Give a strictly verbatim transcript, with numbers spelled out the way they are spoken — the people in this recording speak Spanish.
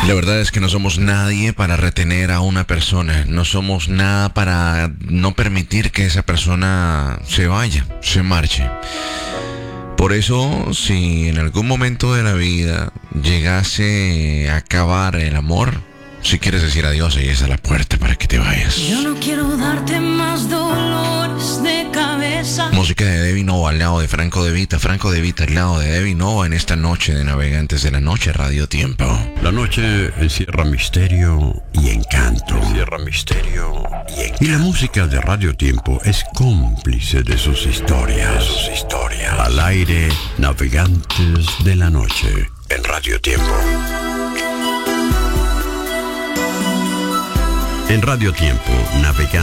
La verdad es que no somos nadie para retener a una persona, no somos nada para no permitir que esa persona se vaya, se marche. Por eso, si en algún momento de la vida llegase a acabar el amor, si quieres decir adiós, ahí está la puerta para que te vayas. Yo no quiero darte más dolores de cabeza. Música de Debbie Nova al lado de Franco De Vita. Franco De Vita al lado de Debbie Nova en esta noche de Navegantes de la Noche, Radio Tiempo. La noche encierra misterio y encanto. Encierra misterio y encanto. Y la música de Radio Tiempo es cómplice de sus historias. De sus historias. Al aire, Navegantes de la Noche en Radio Tiempo. En Radio Tiempo, Navegantes